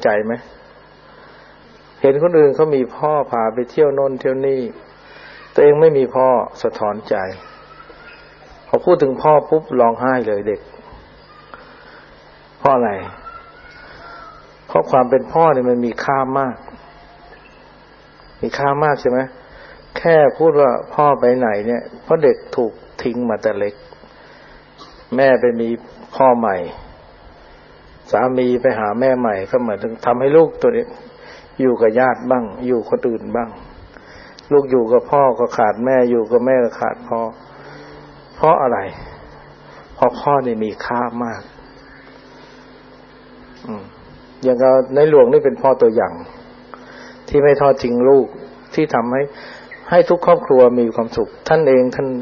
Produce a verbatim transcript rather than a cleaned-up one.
ใจไหมเห็นคนอื่นเขามีพ่อพาไปเที่ยวโน่นเที่ยวนี่ตัวเองไม่มีพ่อสะท้อนใจพอพูดถึงพ่อปุ๊บร้องไห้เลยเด็กเพราะอะไรเพราะความเป็นพ่อเนี่ยมันมีค่ามากมีค่ามากใช่ไหมแค่พูดว่าพ่อไปไหนเนี่ยเพราะเด็กถูกทิ้งมาแต่เล็กแม่ไปมีพ่อใหม่สามีไปหาแม่ใหม่ก็เหมือนทำให้ลูกตัวนี้อยู่กับญาติบ้างอยู่คนอื่นบ้างลูกอยู่กับพ่อก็ขาดแม่อยู่กับแม่ก็ขาดพ่อเพราะอะไรเพราะพ่อเนี่ยมีค่ามากอืมอย่างกับในหลวงนี่เป็นพ่อตัวอย่างที่ไม่ทอดทิ้งลูกที่ทำให้ให้ทุกครอบครัวมีความสุขท่านเองท่าน